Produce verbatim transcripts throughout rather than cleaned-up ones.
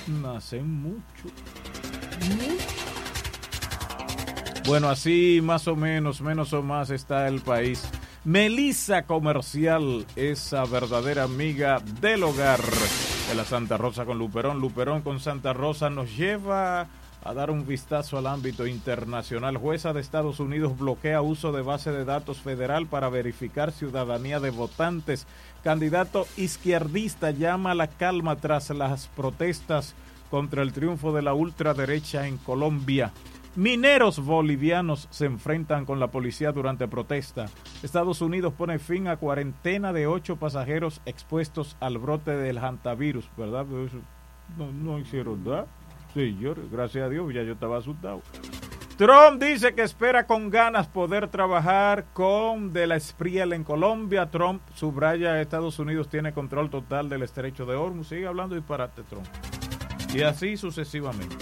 Nacen mucho. mucho. Bueno, así más o menos, menos o más está el país. Melissa Comercial, esa verdadera amiga del hogar de la Santa Rosa con Luperón. Luperón con Santa Rosa nos lleva a dar un vistazo al ámbito internacional. Jueza de Estados Unidos bloquea uso de base de datos federal para verificar ciudadanía de votantes. Candidato izquierdista llama a la calma tras las protestas contra el triunfo de la ultraderecha en Colombia. Mineros bolivianos se enfrentan con la policía durante protesta. Estados Unidos pone fin a cuarentena de ocho pasajeros expuestos al brote del hantavirus, ¿verdad? No, no hicieron nada. Sí, yo, gracias a Dios, ya yo estaba asustado. Trump dice que espera con ganas poder trabajar con De la Espriella en Colombia. Trump subraya que Estados Unidos tiene control total del estrecho de Hormuz. Sigue hablando disparate Trump. Y así sucesivamente.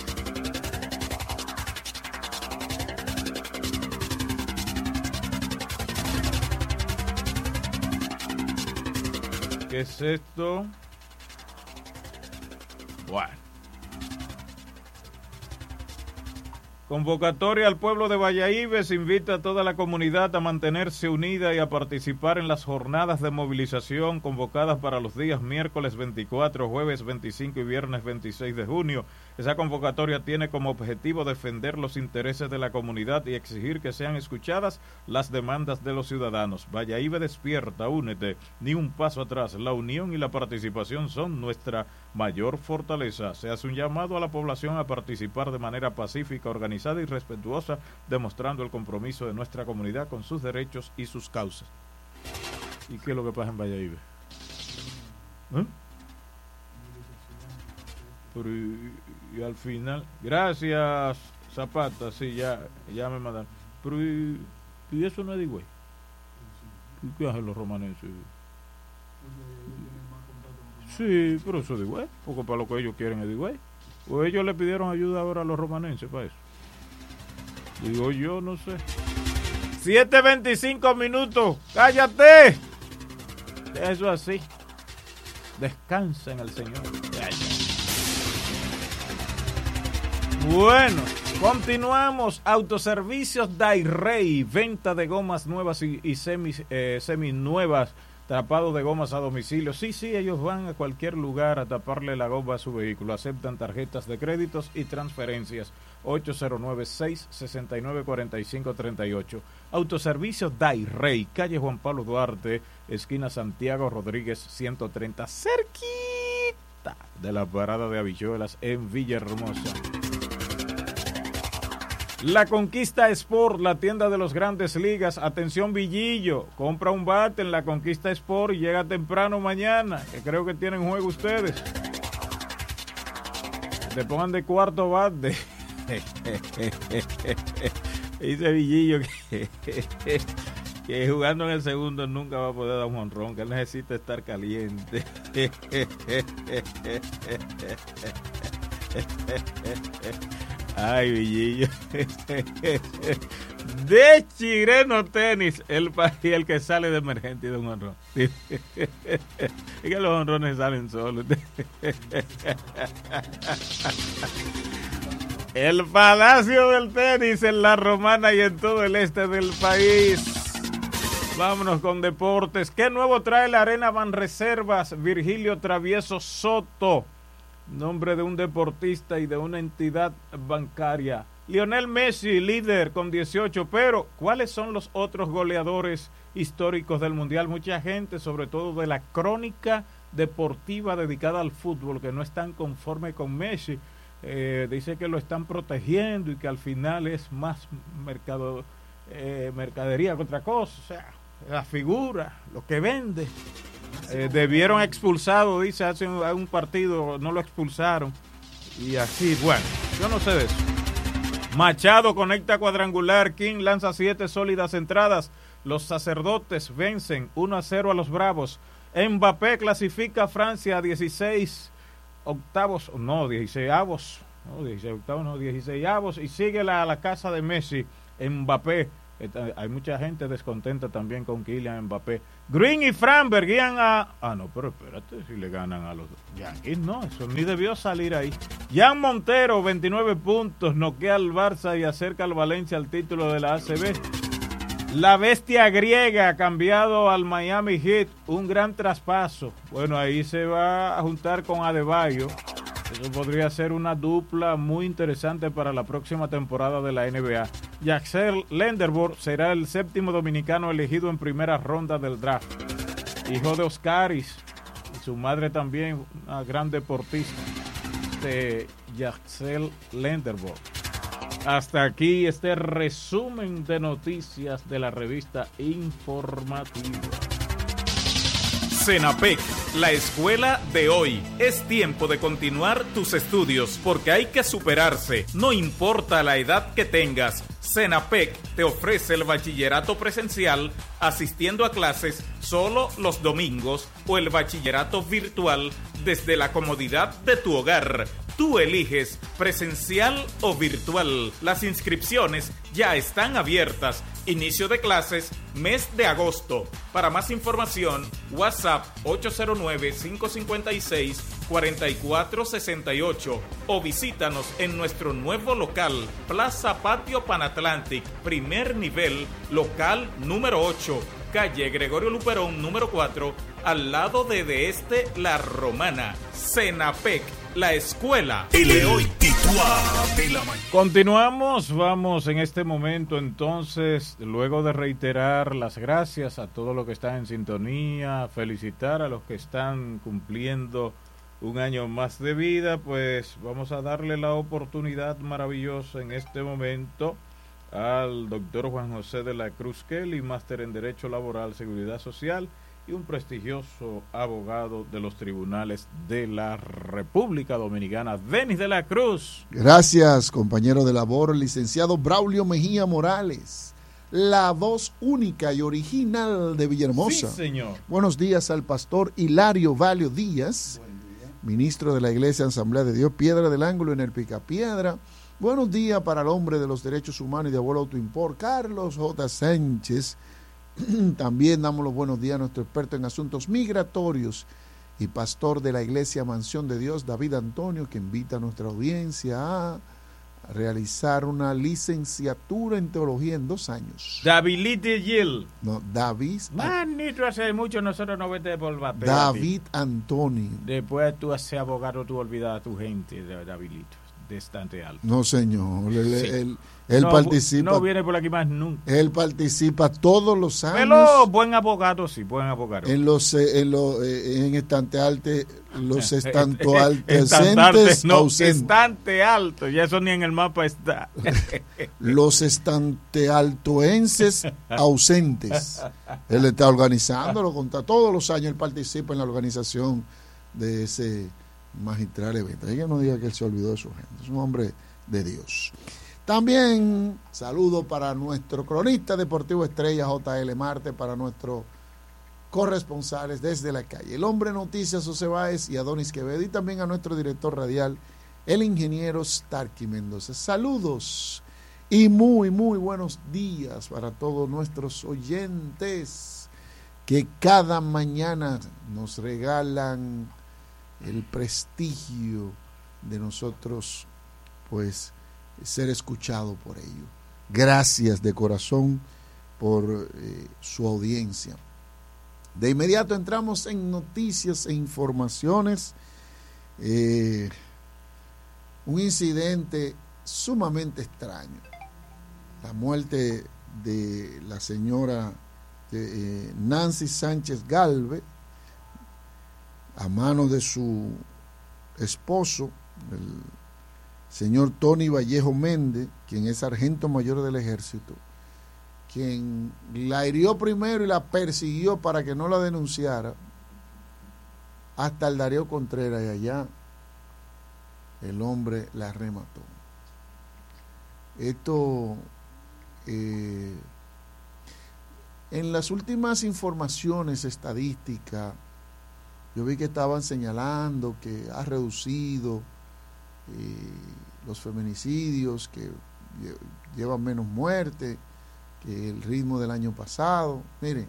¿Qué es esto? Bueno. Convocatoria al pueblo de Bayahíbes invita a toda la comunidad a mantenerse unida y a participar en las jornadas de movilización convocadas para los días miércoles veinticuatro, jueves veinticinco y viernes veintiséis de junio. Esa convocatoria tiene como objetivo defender los intereses de la comunidad y exigir que sean escuchadas las demandas de los ciudadanos. Bayahíbe despierta, únete, ni un paso atrás. La unión y la participación son nuestra mayor fortaleza. Se hace un llamado a la población a participar de manera pacífica, organizada y respetuosa, demostrando el compromiso de nuestra comunidad con sus derechos y sus causas. ¿Y qué es lo que pasa en Bayahíbe? ¿Eh? Pero y, y al final, gracias Zapata, sí, ya, ya me mandaron. Pero y, y eso no es de güey. ¿Y qué hacen los romanenses? Sí, pero eso es de güey, porque para lo que ellos quieren es de güey. O ellos le pidieron ayuda ahora a los romanenses para eso. Digo yo, no sé. siete veinticinco minutos. ¡Cállate! Eso así. Descansa en el Señor. Bueno, continuamos. Autoservicios Dairey. Venta de gomas nuevas y, y semi, eh, semi nuevas. Tapado de gomas a domicilio. Sí, sí, ellos van a cualquier lugar a taparle la goma a su vehículo. Aceptan tarjetas de créditos y transferencias. ocho cero nueve, seis seis nueve, cuatro cinco tres ocho. Autoservicio Dairey, calle Juan Pablo Duarte, esquina Santiago Rodríguez ciento treinta, cerquita de la parada de Habichuelas en Villahermosa. La Conquista Sport, la tienda de los Grandes Ligas. Atención Villillo, compra un bate en la Conquista Sport y llega temprano mañana, que creo que tienen juego ustedes. Te pongan de cuarto bate. Dice Villillo que, que jugando en el segundo nunca va a poder dar un jonrón, que él necesita estar caliente. Ay, Villillo. De Chireno Tenis, el país el que sale de emergente y de un honrón. Es que los honrones salen solos. El Palacio del Tenis en La Romana y en todo el este del país. Vámonos con deportes. ¿Qué nuevo trae la Arena Banreservas? Virgilio Travieso Soto, nombre de un deportista y de una entidad bancaria. Lionel Messi, líder con dieciocho, pero ¿cuáles son los otros goleadores históricos del Mundial? Mucha gente, sobre todo de la crónica deportiva dedicada al fútbol, que no están conforme con Messi. Eh, dice que lo están protegiendo y que al final es más mercado, eh, mercadería que otra cosa. O sea, la figura, lo que vende. Eh, debieron expulsado, dice, hace un, un partido no lo expulsaron y así, bueno, yo no sé de eso. Machado conecta cuadrangular, King lanza siete sólidas entradas, los sacerdotes vencen uno a cero a los Bravos. Mbappé clasifica a Francia a dieciséis octavos, no, dieciséis avos, no, dieciséis octavos, no, dieciséis avos, y sigue la, la casa de Messi. Mbappé Esta, hay mucha gente descontenta también con Kylian Mbappé. Green y Framberg guían a... Ah, no, pero espérate, si le ganan a los Yankees, no, eso ni debió salir ahí. Jan Montero, veintinueve puntos, noquea al Barça y acerca al Valencia al título de la A C B. La bestia griega ha cambiado al Miami Heat, un gran traspaso. Bueno, ahí se va a juntar con Adebayo. Eso podría ser una dupla muy interesante para la próxima temporada de la N B A. Jaxel Lenderbor será el séptimo dominicano elegido en primera ronda del draft. Hijo de Oscaris y su madre también, una gran deportista, de Jaxel Lenderbor. Hasta aquí este resumen de noticias de la revista informativa. Senapec, la escuela de hoy. Es tiempo de continuar tus estudios porque hay que superarse, no importa la edad que tengas. Senapec te ofrece el bachillerato presencial asistiendo a clases solo los domingos o el bachillerato virtual desde la comodidad de tu hogar. Tú eliges presencial o virtual. Las inscripciones ya están abiertas. Inicio de clases, mes de agosto. Para más información, WhatsApp ocho cero nueve, cinco cinco seis, cuatro cuatro seis ocho o visítanos en nuestro nuevo local, Plaza Patio Panatlantic, primer nivel, local número ocho, calle Gregorio Luperón, número cuatro, al lado de De Este La Romana. Senapec, la escuela de hoy. Continuamos, vamos en este momento entonces, luego de reiterar las gracias a todos los que están en sintonía, felicitar a los que están cumpliendo un año más de vida, pues vamos a darle la oportunidad maravillosa en este momento al doctor Juan José de la Cruz Kelly, máster en Derecho Laboral, Seguridad Social y un prestigioso abogado de los tribunales de la República Dominicana, Denis de la Cruz. Gracias, compañero de labor, licenciado Braulio Mejía Morales, la voz única y original de Villahermosa. Sí, señor. Buenos días al pastor Hilario Valio Díaz, ministro de la Iglesia Asamblea de Dios, Piedra del Ángulo en el Picapiedra. Buenos días para el hombre de los derechos humanos y de Abuelo Autoimport, Carlos J. Sánchez. También damos los buenos días a nuestro experto en asuntos migratorios y pastor de la Iglesia Mansión de Dios, David Antonio, que invita a nuestra audiencia a realizar una licenciatura en teología en dos años. David Gil. No, David. Manito, hace mucho nosotros no vete por papel. David Antonio. Después tú haces abogado, tú olvidas a tu gente, Davidito, de estante alto. No, señor. Él, Sí. él, él no, participa. No viene por aquí más nunca. Él participa todos los años. Pero buen abogado, sí, buen abogado. En los eh, en los eh, en estante alte, los estanto altescentes Estandartes, no, ausentes. estante alto, ya eso ni en el mapa está. Los estante altoenses ausentes. Él está organizándolo, contra todos los años él participa en la organización de ese magistral evento. Ella no diga que él se olvidó de su gente, es un hombre de Dios. También saludo para nuestro cronista deportivo estrella J L Marte, para nuestros corresponsales desde la calle, el hombre noticias José Báez y Adonis Quevedo, y también a nuestro director radial, el ingeniero Starky Mendoza. Saludos y muy muy buenos días para todos nuestros oyentes que cada mañana nos regalan el prestigio de nosotros, pues, ser escuchado por ellos. Gracias de corazón por eh, su audiencia. De inmediato entramos en noticias e informaciones. Eh, un incidente sumamente extraño. La muerte de la señora eh, Nancy Sánchez Galvez a manos de su esposo, el señor Tony Vallejo Méndez, quien es sargento mayor del ejército, quien la hirió primero y la persiguió para que no la denunciara, hasta el Darío Contreras, y allá el hombre la remató. Esto, eh, en las últimas informaciones estadísticas, yo vi que estaban señalando que ha reducido eh, los feminicidios, que llevan menos muertes, que el ritmo del año pasado. Miren,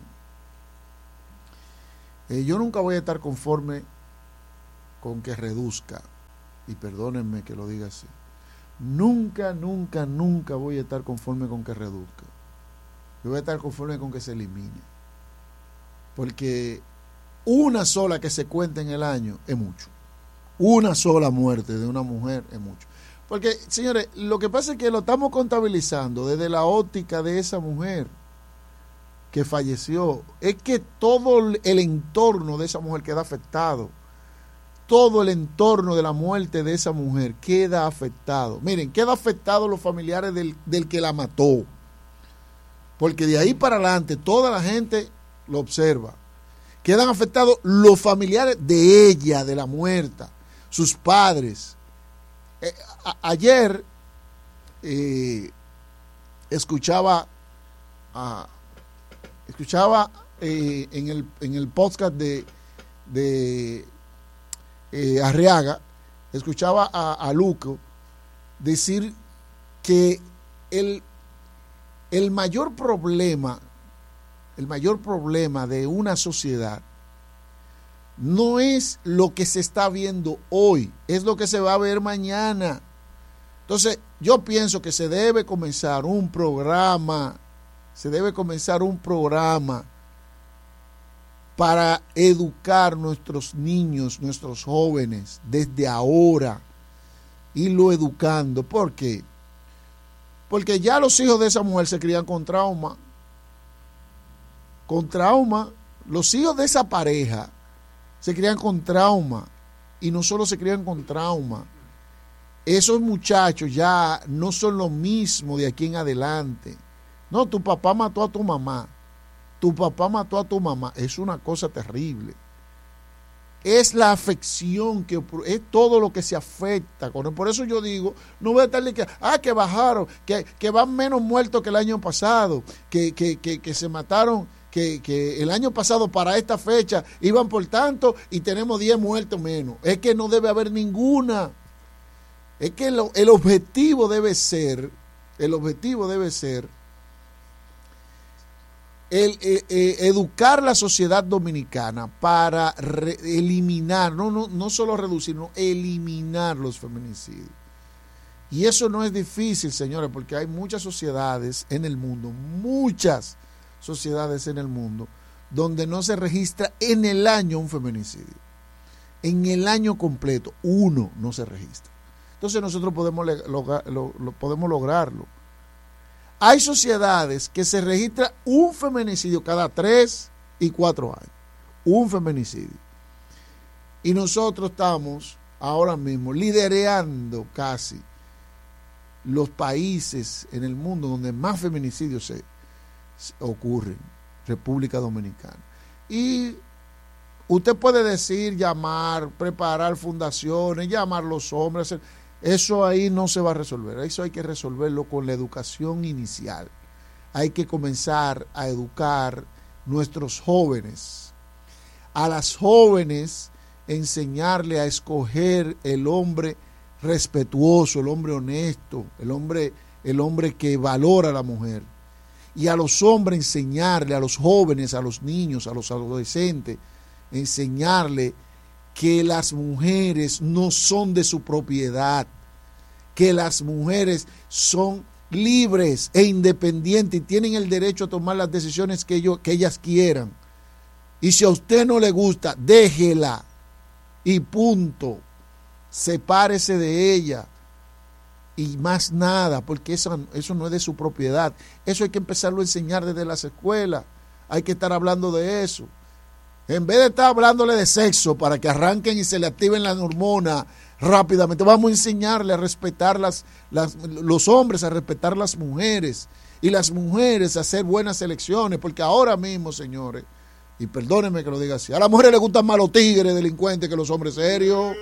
eh, yo nunca voy a estar conforme con que reduzca, y perdónenme que lo diga así. Nunca, nunca, nunca voy a estar conforme con que reduzca. Yo voy a estar conforme con que se elimine. Porque una sola que se cuente en el año es mucho. Una sola muerte de una mujer es mucho. Porque, señores, lo que pasa es que lo estamos contabilizando desde la óptica de esa mujer que falleció. Es que todo el entorno de esa mujer queda afectado. Todo el entorno de la muerte de esa mujer queda afectado. Miren, queda afectado los familiares del, del que la mató. Porque de ahí para adelante toda la gente lo observa. Quedan afectados los familiares de ella, de la muerta, sus padres. Eh, a, ayer eh, escuchaba a, escuchaba eh, en el en el podcast de de eh, Arriaga, escuchaba a, a Luco decir que el el mayor problema el mayor problema de una sociedad no es lo que se está viendo hoy, es lo que se va a ver mañana. Entonces, yo pienso que se debe comenzar un programa, se debe comenzar un programa para educar nuestros niños, nuestros jóvenes, desde ahora, irlo educando. ¿Por qué? Porque ya los hijos de esa mujer se crían con trauma, con trauma, los hijos de esa pareja se crían con trauma, y no solo se crían con trauma, esos muchachos ya no son lo mismo de aquí en adelante. No, tu papá mató a tu mamá, tu papá mató a tu mamá, es una cosa terrible. Es la afección, que es todo lo que se afecta con él. Por eso yo digo, no voy a estarle que, ah, que bajaron, que, que van menos muertos que el año pasado, que, que, que, que se mataron, que, que el año pasado para esta fecha iban por tanto y tenemos diez muertos menos. Es que no debe haber ninguna. Es que lo, el objetivo debe ser, el objetivo debe ser el, eh, eh, educar la sociedad dominicana para re, eliminar, no, no, no solo reducir, no, eliminar los feminicidios. Y eso no es difícil, señores, porque hay muchas sociedades en el mundo, muchas sociedades en el mundo, donde no se registra en el año un feminicidio. En el año completo, uno no se registra. Entonces nosotros podemos, lograr, lo, lo, podemos lograrlo. Hay sociedades que se registra un feminicidio cada tres y cuatro años. Un feminicidio. Y nosotros estamos ahora mismo liderando casi los países en el mundo donde más feminicidios se, se ocurren. República Dominicana. Y usted puede decir, llamar, preparar fundaciones, llamar a los hombres, hacer, eso ahí no se va a resolver. Eso hay que resolverlo con la educación inicial. Hay que comenzar a educar nuestros jóvenes. A las jóvenes enseñarle a escoger el hombre respetuoso, el hombre honesto, el hombre, el hombre que valora a la mujer. Y a los hombres enseñarle, a los jóvenes, a los niños, a los adolescentes, enseñarle que las mujeres no son de su propiedad, que las mujeres son libres e independientes y tienen el derecho a tomar las decisiones que, ellos, que ellas quieran. Y si a usted no le gusta, déjela y punto. Sepárese de ella y más nada, porque eso, eso no es de su propiedad. Eso hay que empezarlo a enseñar desde las escuelas. Hay que estar hablando de eso. En vez de estar hablándole de sexo para que arranquen y se le activen las hormonas rápidamente, vamos a enseñarle a respetar las, las, los hombres, a respetar las mujeres, y las mujeres a hacer buenas elecciones, porque ahora mismo, señores, y perdónenme que lo diga así, a las mujeres les gustan más los tigres delincuentes que los hombres serios.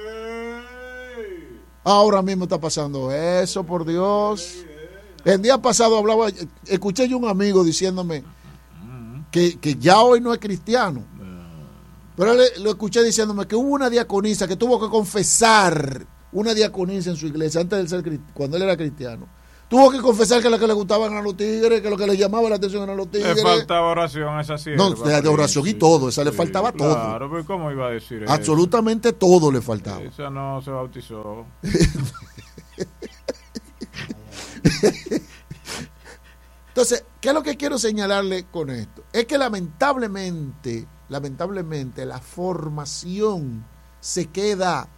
Ahora mismo está pasando eso, por Dios. El día pasado hablaba, escuché yo un amigo diciéndome que, que ya hoy no es cristiano. Pero le, lo escuché diciéndome que hubo una diaconisa que tuvo que confesar, una diaconisa en su iglesia, antes de ser cuando él era cristiano, Tuvo que confesar que lo que le gustaban a los tigres, que lo que le llamaba la atención eran los tigres. Le faltaba oración a esa sierva. No, de oración y todo, esa le faltaba todo. Claro, pero ¿cómo iba a decir eso? Absolutamente todo le faltaba. Esa no se bautizó. Entonces, ¿qué es lo que quiero señalarle con esto? Es que lamentablemente, lamentablemente, la formación se queda.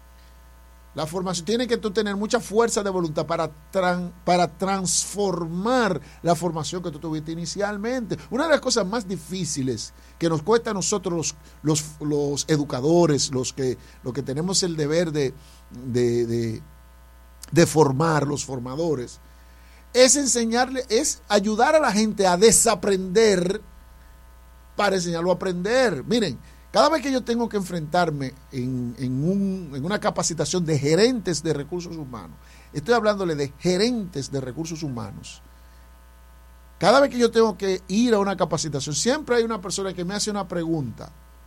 La formación tiene que tú tener mucha fuerza de voluntad para, tran, para transformar la formación que tú tuviste inicialmente. Una de las cosas más difíciles que nos cuesta a nosotros los, los, los educadores, los que, los que tenemos el deber de, de, de, de formar, los formadores, es enseñarle, es ayudar a la gente a desaprender para enseñarlo a aprender. Miren, cada vez que yo tengo que enfrentarme en, en, un, en una capacitación de gerentes de recursos humanos, estoy hablándole de gerentes de recursos humanos, cada vez que yo tengo que ir a una capacitación, siempre hay una persona que me hace una pregunta,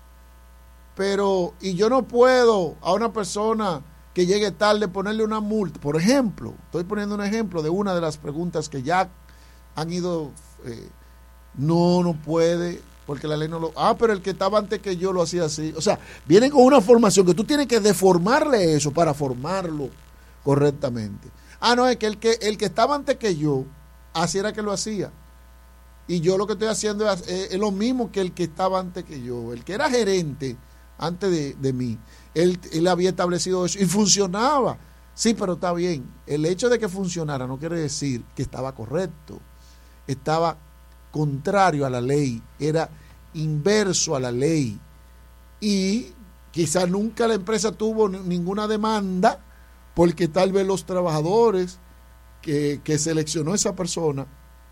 pero, y yo no puedo a una persona que llegue tarde ponerle una multa. Por ejemplo, estoy poniendo un ejemplo de una de las preguntas que ya han ido, eh, no, no puede, porque la ley no lo... Ah, pero el que estaba antes que yo lo hacía así. O sea, vienen con una formación que tú tienes que deformarle eso para formarlo correctamente. Ah, no, es que el que, el que estaba antes que yo, así era que lo hacía. Y yo lo que estoy haciendo es, es, es lo mismo que el que estaba antes que yo. El que era gerente antes de, de mí, él, él había establecido eso y funcionaba. Sí, pero está bien. El hecho de que funcionara no quiere decir que estaba correcto. Estaba contrario a la ley, era inverso a la ley, y quizás nunca la empresa tuvo ninguna demanda porque tal vez los trabajadores que, que seleccionó esa persona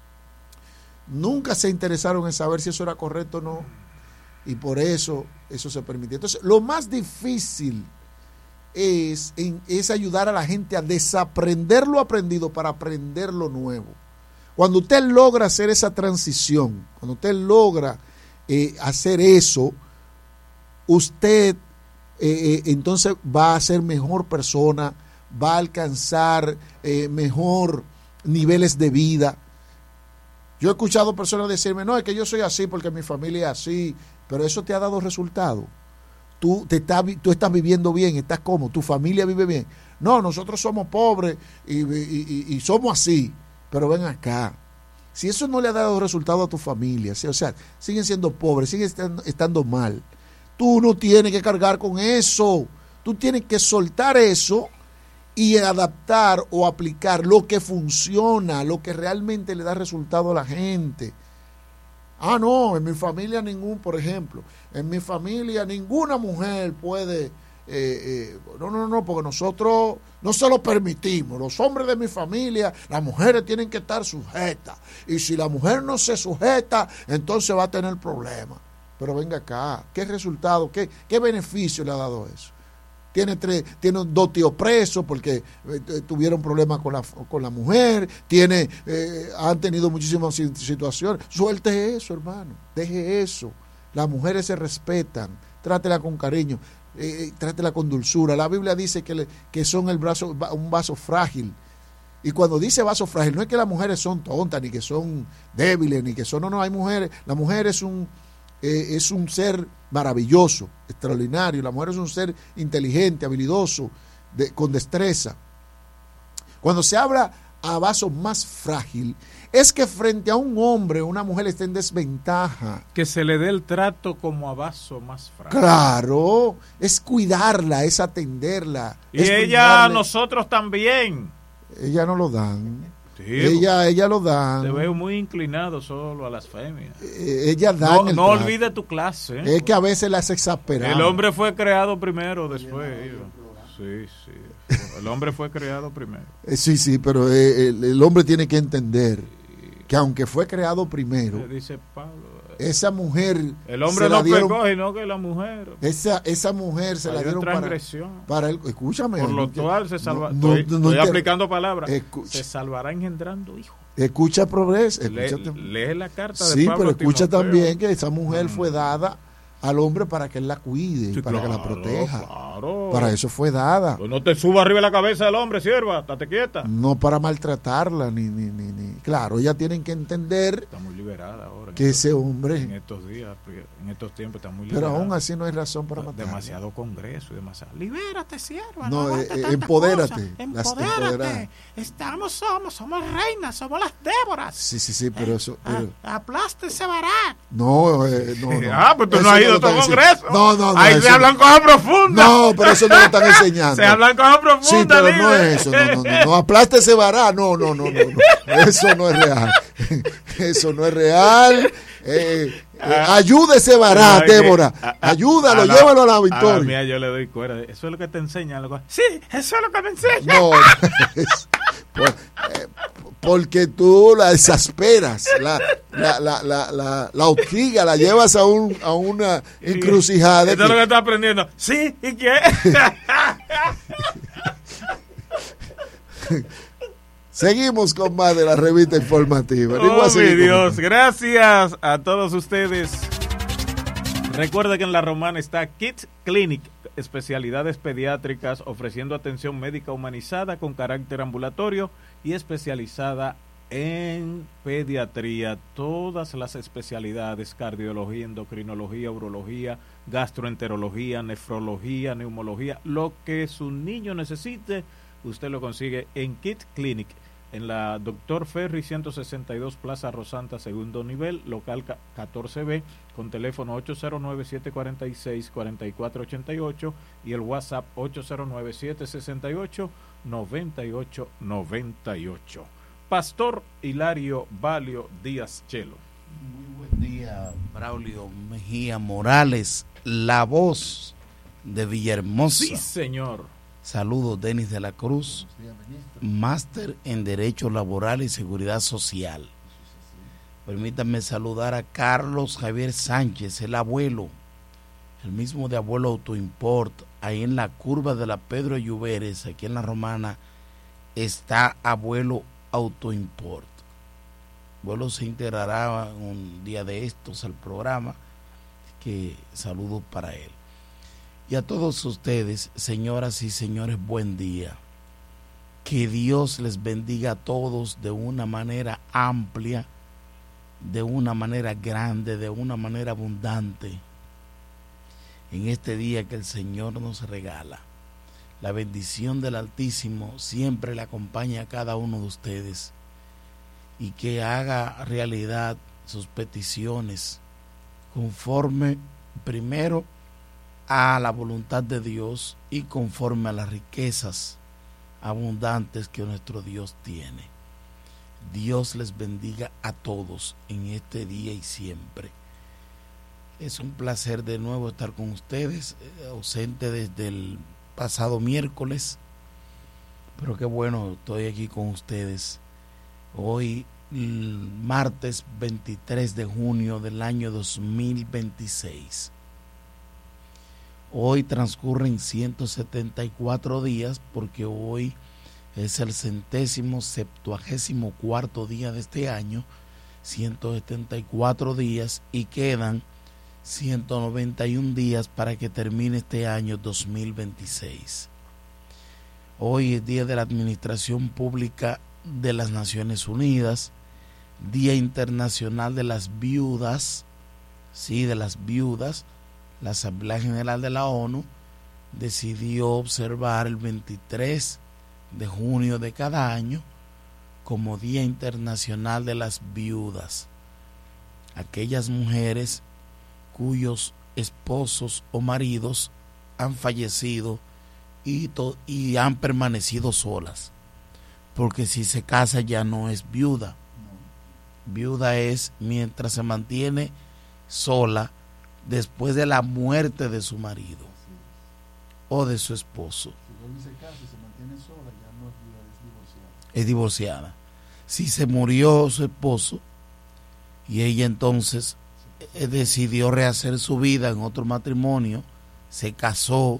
nunca se interesaron en saber si eso era correcto o no, y por eso eso se permitió. Entonces, lo más difícil es, en, es ayudar a la gente a desaprender lo aprendido para aprender lo nuevo. Cuando usted logra hacer esa transición, cuando usted logra eh, hacer eso, usted eh, eh, entonces va a ser mejor persona, va a alcanzar eh, mejor niveles de vida. Yo he escuchado personas decirme, no, es que yo soy así porque mi familia es así, pero eso te ha dado resultado. Tú, te está, tú estás viviendo bien, estás cómodo, tu familia vive bien. No, nosotros somos pobres y, y, y, y somos así. Pero ven acá, si eso no le ha dado resultado a tu familia, o sea, siguen siendo pobres, siguen estando, estando mal, tú no tienes que cargar con eso, tú tienes que soltar eso y adaptar o aplicar lo que funciona, lo que realmente le da resultado a la gente. Ah, no, en mi familia ningún, por ejemplo, en mi familia ninguna mujer puede... Eh, eh, no, no, no, porque nosotros no se lo permitimos. Los hombres de mi familia, las mujeres tienen que estar sujetas. Y si la mujer no se sujeta, entonces va a tener problemas. Pero venga acá, ¿qué resultado, qué, qué beneficio le ha dado eso? Tiene, tres, tiene dos tíos presos porque eh, tuvieron problemas con la, con la mujer, tiene, eh, han tenido muchísimas situaciones. Suelte eso, hermano, deje eso. Las mujeres se respetan, trátela con cariño. Eh, trátela con dulzura. La Biblia dice que, le, que son el brazo, un vaso frágil. Y cuando dice vaso frágil, no es que las mujeres son tontas, ni que son débiles, ni que son, no, no, hay mujeres, la mujer es un, eh, es un ser maravilloso, extraordinario, la mujer es un ser inteligente, habilidoso, de, con destreza. Cuando se habla a vaso más frágil, es que frente a un hombre, una mujer está en desventaja. Que se le dé el trato como a vaso más frágil. Claro, es cuidarla, es atenderla. Y es ella a nosotros también. Ella no lo dan. Sí, ella, ella lo dan. Te veo muy inclinado solo a las femias. Eh, ella dan no el no trato. Olvide tu clase. ¿eh? Es que a veces las exasperan. El hombre fue creado primero, después. Sí, sí. El hombre fue creado primero. Eh, sí, sí, pero eh, el, el hombre tiene que entender que aunque fue creado primero, dice Pablo, esa mujer, el hombre no pecó, sino que la mujer, esa esa mujer se la dieron para, para él. Escúchame, por lo cual se salva. No, estoy, no, no, estoy no, aplicando palabras. Escucha, se salvará engendrando hijos. Escucha progreso. Lee, lee la carta de sí, Pablo. pero escucha Timoteo. También que esa mujer mm. fue dada al hombre para que él la cuide, Sí, para claro, que la proteja. Claro. Para eso fue dada. Pues no te suba arriba de la cabeza del hombre, sierva, estate quieta. No para maltratarla, ni, ni, ni, ni. Claro, ellas tienen que entender Está muy liberada ahora. que estos, ese hombre... En estos días, en estos tiempos está muy Pero liberada. aún así no hay razón para matarla. Demasiado congreso y demasiado. Libérate, sierva. No, No, eh, eh, empodérate. Las Empodérate. empoderadas. Estamos, somos, somos reinas, somos las Déboras. Sí, sí, sí, pero eso... Pero, Ah, aplaste ese Barak. no, eh, no, no. Ah, pues tú Eso no has ido a lo tu están congreso. enseñando. No, no, no. Ahí eso se no. hablan cosas profundas. No, pero eso no lo están enseñando. Se hablan cosas profundas. Sí, pero no libre. es eso. No, no, no. No aplaste ese vará. No, no, no, no, no. Eso no es real. Eso no es real. Eh, eh, ayude ese vará, ¿Sabes qué? Débora. A- a- Ayúdalo, a la- llévalo a la A la victoria. mía yo le doy cuerda. Eso es lo que te enseñan. Loco. Sí, eso es lo que me enseñan. No, es- por- eh, porque tú la exasperas, la, la, la, la, la, la hostigas, la llevas a, un, a una encrucijada. Eso es lo que- que está aprendiendo. Sí, ¿y qué? Seguimos con más de la revista informativa. Ni voy a Oh, seguir mi con- Dios. Gracias a todos ustedes. Recuerda que en La Romana está Kids Clinic, especialidades pediátricas, ofreciendo atención médica humanizada con carácter ambulatorio y especializada en pediatría. Todas las especialidades: cardiología, endocrinología, urología, gastroenterología, nefrología, neumología. Lo que su niño necesite, usted lo consigue en Kids Clinic, en la Doctor Ferry ciento sesenta y dos, Plaza Rosanta, segundo nivel, local catorce B, con teléfono ocho cero nueve, siete cuatro seis, cuatro cuatro ocho ocho y el WhatsApp ocho cero nueve, siete seis ocho, nueve ocho nueve ocho. Pastor Hilario Valio Díaz Chelo. Muy buen día, Braulio Mejía Morales, la voz de Villahermosa. Sí, señor. Saludos, Denis de la Cruz, máster en Derecho Laboral y Seguridad Social. Permítanme saludar a Carlos Javier Sánchez, el abuelo, el mismo de Abuelo Autoimport, ahí en la curva de la Pedro Lluveres, aquí en La Romana, está Abuelo Autoimport. Abuelo se integrará un día de estos al programa, que saludos para él. Y a todos ustedes, señoras y señores, buen día. Que Dios les bendiga a todos de una manera amplia, de una manera grande, de una manera abundante, en este día que el Señor nos regala. La bendición del Altísimo siempre le acompaña a cada uno de ustedes, y que haga realidad sus peticiones conforme primero a la voluntad de Dios y conforme a las riquezas abundantes que nuestro Dios tiene. Dios les bendiga a todos en este día y siempre. Es un placer de nuevo estar con ustedes, eh, ausente desde el pasado miércoles, pero qué bueno, estoy aquí con ustedes hoy, martes veintitrés de junio del año dos mil veintiséis. Hoy transcurren ciento setenta y cuatro días, porque hoy es el centésimo septuagésimo cuarto día de este año, ciento setenta y cuatro días, y quedan ciento noventa y un días para que termine este año dos mil veintiséis. Hoy es Día de la Administración Pública de las Naciones Unidas, Día Internacional de las Viudas, sí, de las viudas. La Asamblea General de la ONU decidió observar el veintitrés de junio de cada año como Día Internacional de las Viudas. Aquellas mujeres cuyos esposos o maridos han fallecido y, to- y han permanecido solas. Porque si se casa ya no es viuda. Viuda es mientras se mantiene sola después de la muerte de su marido o de su esposo. Es divorciada. Si se murió su esposo y ella entonces eh, decidió rehacer su vida en otro matrimonio, se casó,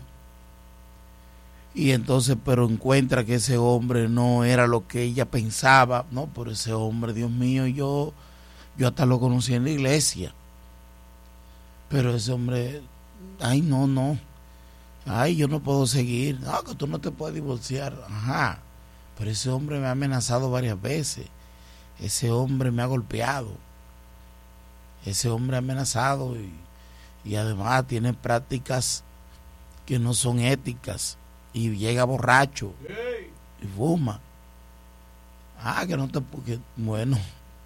y entonces pero encuentra que ese hombre no era lo que ella pensaba. No, pero ese hombre, Dios mío, yo, yo hasta lo conocí en la iglesia. Pero ese hombre, ay, no, no. Ay, yo no puedo seguir. No, que tú no te puedes divorciar. Ajá. Pero ese hombre me ha amenazado varias veces. Ese hombre me ha golpeado. Ese hombre ha amenazado y, y además tiene prácticas que no son éticas. Y llega borracho y fuma. Ah, que no te... Que, bueno,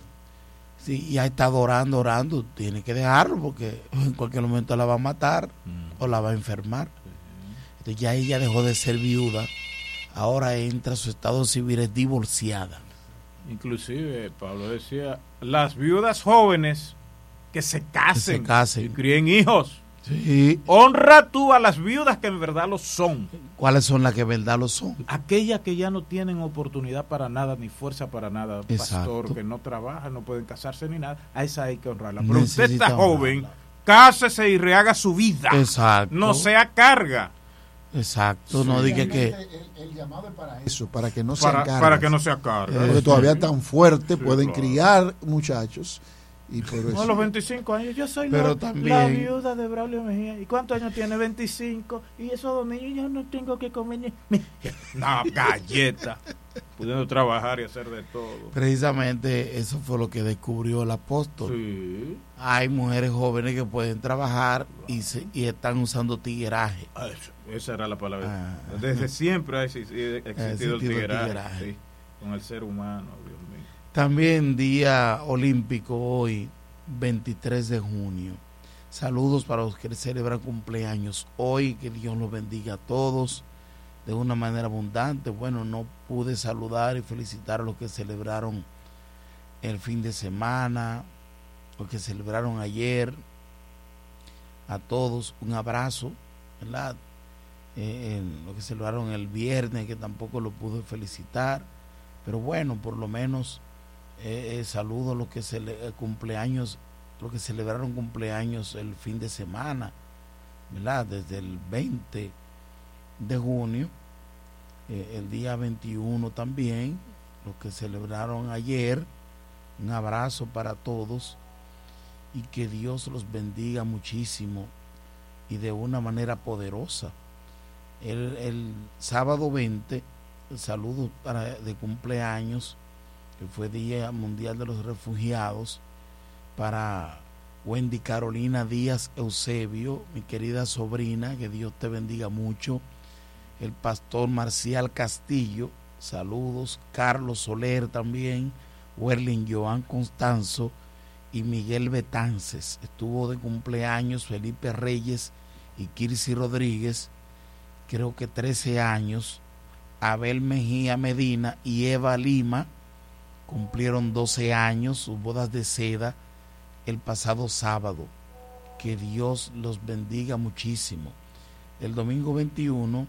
sí, ya está orando, orando. Tiene que dejarlo porque en cualquier momento la va a matar mm. o la va a enfermar. Entonces ya ella dejó de ser viuda. Ahora entra a su estado civil, es divorciada. Inclusive, Pablo decía, las viudas jóvenes que se casen, que se casen. y críen hijos. Sí. Honra tú a las viudas que en verdad lo son. ¿Cuáles son las que en verdad lo son? Aquellas que ya no tienen oportunidad para nada, ni fuerza para nada. Exacto. Pastor, que no trabaja, no pueden casarse ni nada. A esa hay que honrarla. Pero Necesita usted está honrarla. joven, cásese y rehaga su vida. Exacto. No sea carga. Exacto, Sí, no diga que... El, el llamado es para eso, para que no se Para, encarguen. para que no sea carga. Porque todavía tan fuerte Sí, pueden claro. criar muchachos. Y por No, eso, a los veinticinco años, yo soy Pero la, también- la viuda de Braulio Mejía. ¿Y cuántos años tiene? veinticinco. Y esos dos niños yo no tengo que comer ni... No, galleta. Pudiendo trabajar y hacer de todo. Precisamente eso fue lo que descubrió el apóstol. Sí. Hay mujeres jóvenes que pueden trabajar y, se, y están usando tigueraje. Ah, eso, esa era la palabra. Ah. Desde siempre ha existido, existido el existido el tigueraje, tigueraje. sí, con el ser humano, Dios mío. También día olímpico hoy, veintitrés de junio. Saludos para los que celebran cumpleaños hoy, que Dios los bendiga a todos de una manera abundante. Bueno, no pude saludar y felicitar a los que celebraron el fin de semana, los que celebraron ayer. A todos un abrazo, ¿verdad? Eh, los que celebraron el viernes, que tampoco lo pude felicitar, pero bueno, por lo menos eh, eh, saludo a los que cele eh, cumpleaños, los que celebraron cumpleaños el fin de semana, ¿verdad? Desde el veinte de junio, eh, el día veintiuno también, los que celebraron ayer. Un abrazo para todos y que Dios los bendiga muchísimo y de una manera poderosa. El, el sábado veinte, el saludo para, de cumpleaños, que fue Día Mundial de los Refugiados, para Wendy Carolina Díaz Eusebio, mi querida sobrina, que Dios te bendiga mucho. El pastor Marcial Castillo, saludos. Carlos Soler también, Werlin Joan Constanzo y Miguel Betances. Estuvo de cumpleaños Felipe Reyes y Kirsi Rodríguez, creo que trece años. Abel Mejía Medina y Eva Lima cumplieron doce años, sus bodas de seda el pasado sábado. Que Dios los bendiga muchísimo. El domingo veintiuno,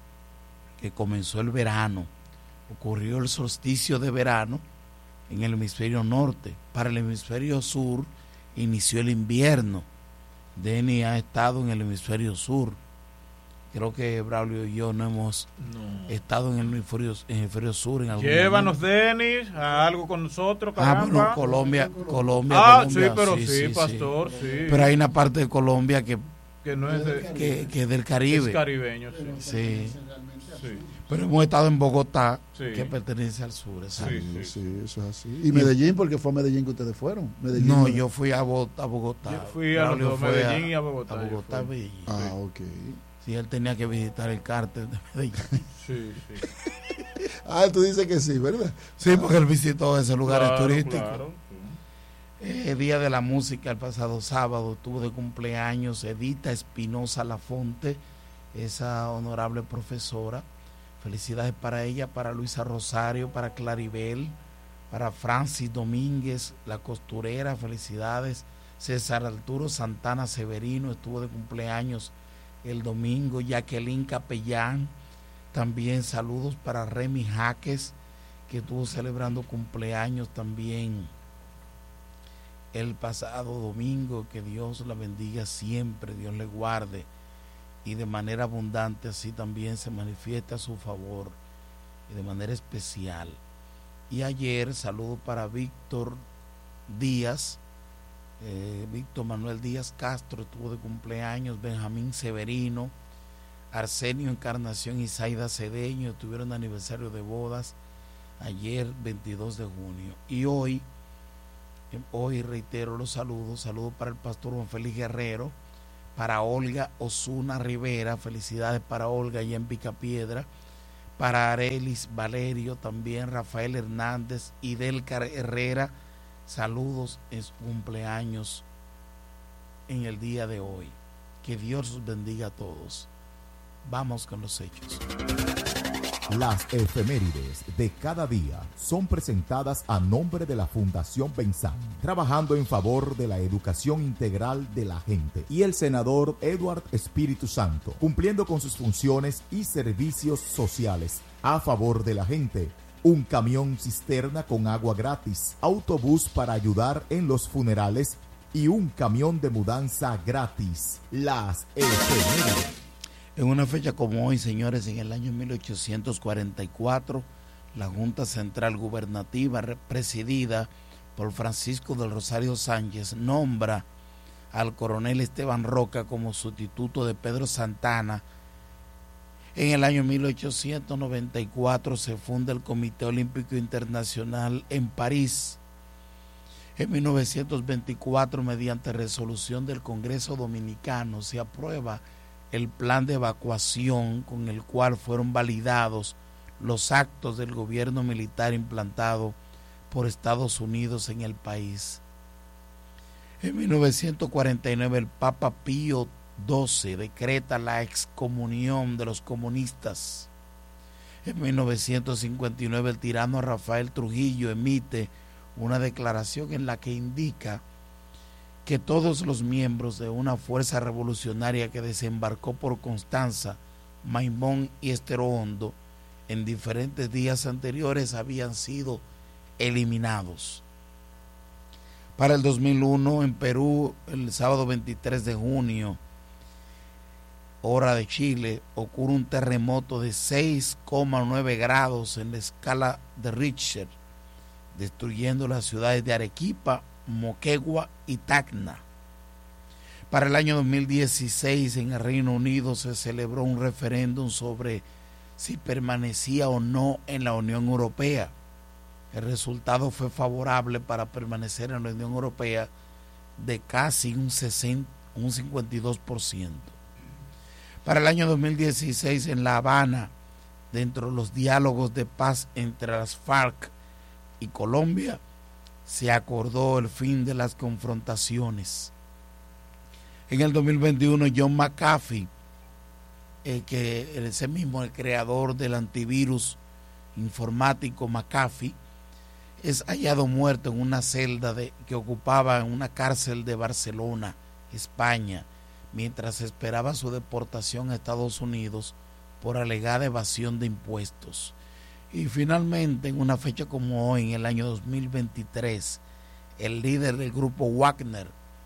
que comenzó el verano, ocurrió el solsticio de verano en el hemisferio norte. Para el hemisferio sur inició el invierno. Denny ha estado en el hemisferio sur. Creo que Braulio y yo no hemos No. estado en el hemisferio, hemisferio sur en algún Llévanos, momento. Denis, a algo con nosotros, Ah, caramba. bueno, Colombia, Colombia, Ah, Colombia, sí, pero sí, pastor, sí. Pero hay una parte de Colombia que, que no es de, que, que es del es Caribe. caribeño, sí. Sí. Sí. Pero hemos estado en Bogotá, Sí. que pertenece al sur. exacto. Sí, Sí, sí. sí, eso es así. Y Medellín, porque fue a Medellín que ustedes fueron. Medellín, No, ¿no? yo fui a, Bo- a Bogotá. Yo fui a los Braulio dos, fue Medellín y a Bogotá, A yo Bogotá, fui. Medellín. Ah, ok. Sí, él tenía que visitar el cártel de Medellín. Sí, sí. Ah, tú dices que sí, ¿verdad? Sí, porque él visitó ese lugar Claro, turístico. claro, sí. Eh, Día de la Música, el pasado sábado tuvo de cumpleaños Edita Espinosa Lafonte, esa honorable profesora. Felicidades para ella, para Luisa Rosario, para Claribel, para Francis Domínguez, la costurera, felicidades. César Arturo Santana Severino estuvo de cumpleaños el domingo. Jacqueline Capellán, también saludos para Remy Jaques, que estuvo celebrando cumpleaños también el pasado domingo. Que Dios la bendiga siempre, Dios le guarde y de manera abundante así también se manifiesta a su favor y de manera especial. Y ayer saludo para Víctor Díaz, eh, Víctor Manuel Díaz Castro estuvo de cumpleaños, Benjamín Severino, Arsenio Encarnación y Zaida Cedeño tuvieron aniversario de bodas ayer veintidós de junio. Y hoy, hoy reitero los saludos, saludos para el pastor Juan Félix Guerrero, para Olga Osuna Rivera, felicidades para Olga allá en Picapiedra, para Arelis Valerio, también Rafael Hernández y Delcar Herrera, saludos en su cumpleaños en el día de hoy. Que Dios los bendiga a todos. Vamos con los hechos. Las efemérides de cada día son presentadas a nombre de la Fundación Benzán, trabajando en favor de la educación integral de la gente, y el senador Edward Espíritu Santo, cumpliendo con sus funciones y servicios sociales a favor de la gente. Un camión cisterna con agua gratis, autobús para ayudar en los funerales y un camión de mudanza gratis. Las efemérides. En una fecha como hoy, señores, en el año mil ochocientos cuarenta y cuatro, la Junta Central Gubernativa, presidida por Francisco del Rosario Sánchez, nombra al coronel Esteban Roca como sustituto de Pedro Santana. En el año mil ochocientos noventa y cuatro se funda el Comité Olímpico Internacional en París. En mil novecientos veinticuatro, mediante resolución del Congreso Dominicano, se aprueba el plan de evacuación con el cual fueron validados los actos del gobierno militar implantado por Estados Unidos en el país. En mil novecientos cuarenta y nueve, el Papa Pío doce decreta la excomunión de los comunistas. En mil novecientos cincuenta y nueve, el tirano Rafael Trujillo emite una declaración en la que indica que todos los miembros de una fuerza revolucionaria que desembarcó por Constanza, Maimón y Estero Hondo en diferentes días anteriores habían sido eliminados. Para el dos mil uno, en Perú, el sábado veintitrés de junio, hora de Chile, ocurre un terremoto de seis coma nueve grados en la escala de Richter, destruyendo las ciudades de Arequipa, Moquegua y Tacna. Para el año dos mil dieciséis, en el Reino Unido se celebró un referéndum sobre si permanecía o no en la Unión Europea. El resultado fue favorable para permanecer en la Unión Europea de casi un, sesenta, un cincuenta y dos por ciento. Para el año dos mil dieciséis, en La Habana, dentro de los diálogos de paz entre las FARC y Colombia, se acordó el fin de las confrontaciones. En el dos mil veintiuno, John McAfee, eh, que ese mismo, el creador del antivirus informático McAfee, es hallado muerto en una celda de, que ocupaba en una cárcel de Barcelona, España, mientras esperaba su deportación a Estados Unidos por alegada evasión de impuestos. Y finalmente, en una fecha como hoy, en el año dos mil veintitrés, el líder del grupo Wagner,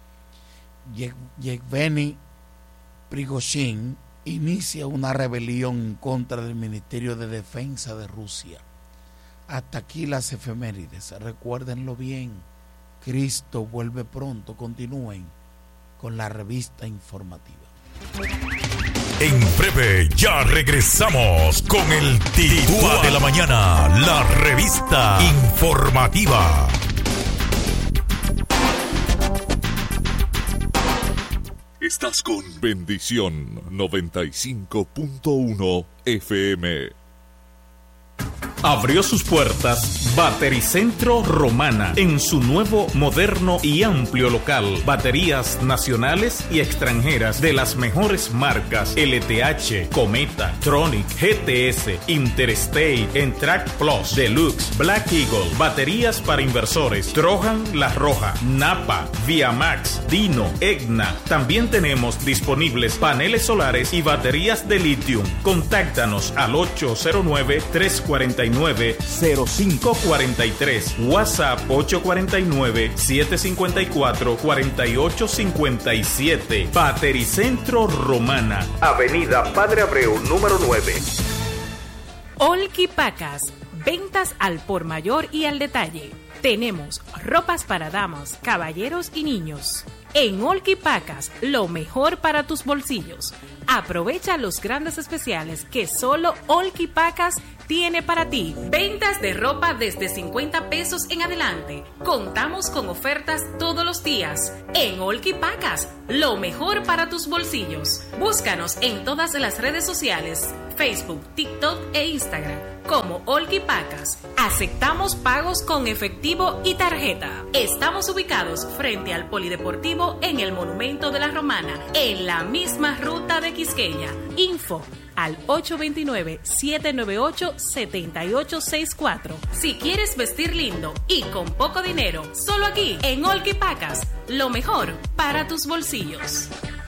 Yevgeny Prigozhin, inicia una rebelión en contra del Ministerio de Defensa de Rusia. Hasta aquí las efemérides. Recuérdenlo bien. Cristo vuelve pronto. Continúen con la revista informativa. En breve ya regresamos con el Titúa de la Mañana, la revista informativa. Estás con Bendición noventa y cinco punto uno F M. Abrió sus puertas Batericentro Romana en su nuevo, moderno y amplio local. Baterías nacionales y extranjeras de las mejores marcas: L T H, Cometa, Tronic, G T S, Interstate, Entrac Plus, Deluxe, Black Eagle. Baterías para inversores: Trojan, La Roja, Napa, Viamax, Dino, Egna. También tenemos disponibles paneles solares y baterías de litio. Contáctanos al ocho cero nueve, tres cuatro nueve, cero cinco cuatro tres, WhatsApp ocho cuatro nueve, siete cinco cuatro, cuatro ocho cinco siete. Batericentro Romana, Avenida Padre Abreu, número nueve. Olki Pacas, ventas al por mayor y al detalle. Tenemos ropas para damas, caballeros y niños. En Olki Pacas, lo mejor para tus bolsillos. Aprovecha los grandes especiales que solo Olki Pacas tiene para ti. Ventas de ropa desde cincuenta pesos en adelante. Contamos con ofertas todos los días. En Olki Pacas, lo mejor para tus bolsillos. Búscanos en todas las redes sociales, Facebook, TikTok e Instagram, como Olki Pacas. Aceptamos pagos con efectivo y tarjeta. Estamos ubicados frente al Polideportivo en el Monumento de la Romana, en la misma ruta de Quisqueya. Info al ocho dos nueve, siete nueve ocho, siete ocho seis cuatro. Si quieres vestir lindo y con poco dinero, solo aquí en Olki Pacas, lo mejor para tus bolsillos.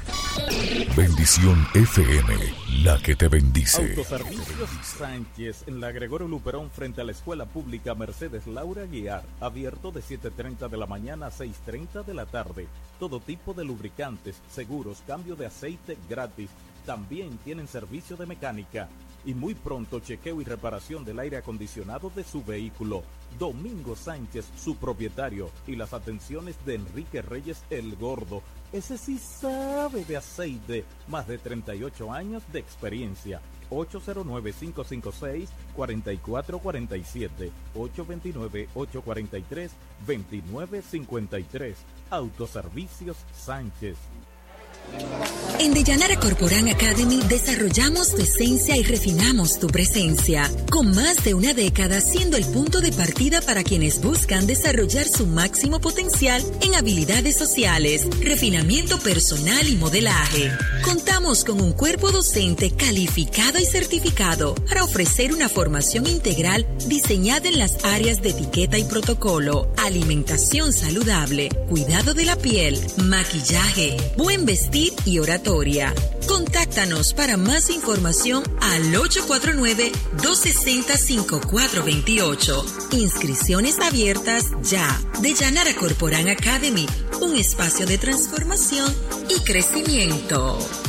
Bendición F M, la que te bendice. Autoservicios Sánchez en la Gregorio Luperón frente a la Escuela Pública Mercedes Laura Guiar, abierto de siete y media de la mañana a seis y media de la tarde. Todo tipo de lubricantes, seguros, cambio de aceite gratis. También tienen servicio de mecánica y muy pronto chequeo y reparación del aire acondicionado de su vehículo. Domingo Sánchez, su propietario, y las atenciones de Enrique Reyes el Gordo. Ese sí sabe de aceite, más de treinta y ocho años de experiencia. ocho cero nueve, cinco cinco seis, cuatro cuatro cuatro siete, ocho dos nueve, ocho cuatro tres, dos nueve cinco tres. Autoservicios Sánchez. En Deyanara Corporán Academy desarrollamos tu esencia y refinamos tu presencia, con más de una década siendo el punto de partida para quienes buscan desarrollar su máximo potencial en habilidades sociales, refinamiento personal y modelaje. Contamos con un cuerpo docente calificado y certificado para ofrecer una formación integral diseñada en las áreas de etiqueta y protocolo, alimentación saludable, cuidado de la piel, maquillaje, buen vestir y oratoria. Contáctanos para más información al ocho cuatro nueve, dos seis cero, cinco cuatro dos ocho. Inscripciones abiertas ya. Deyanara Corporán Academy, un espacio de transformación y crecimiento.